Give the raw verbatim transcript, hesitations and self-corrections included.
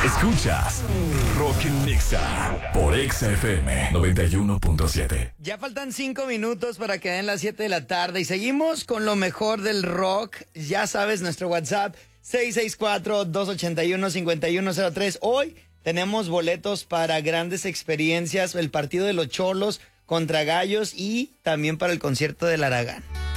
Escuchas Rock en Nexa por Exa F M noventa y uno punto siete. Ya faltan cinco minutos para que den las siete de la tarde y seguimos con lo mejor del rock. Ya sabes, nuestro WhatsApp seis seis cuatro, dos ocho uno, cinco uno cero tres. Hoy tenemos boletos para grandes experiencias, el partido de los Cholos contra Gallos y también para el concierto del Aragán.